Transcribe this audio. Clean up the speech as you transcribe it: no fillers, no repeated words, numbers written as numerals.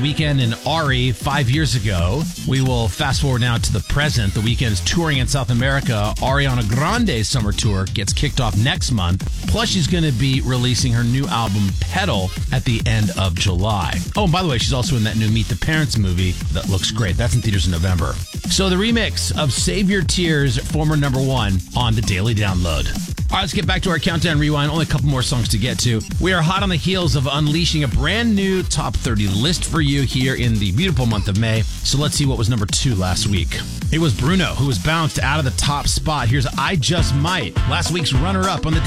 Weeknd and Ari 5 years ago. We will fast forward now to the present. The Weeknd's touring in South America. Ariana Grande's summer tour gets kicked off next month. Plus, she's going to be releasing her new album, Pedal, at the end of July. Oh, and by the way, she's also in that new Meet the Parents movie that looks great. That's in theaters in November. So the remix of Save Your Tears, former number one, on the Daily Download. All right, let's get back to our Countdown Rewind. Only a couple more songs to get to. We are hot on the heels of unleashing a brand new top 30 list for you here in the beautiful month of May. So let's see what was number 2 last week. It was Bruno, who was bounced out of the top spot. Here's I Just Might, last week's runner-up on the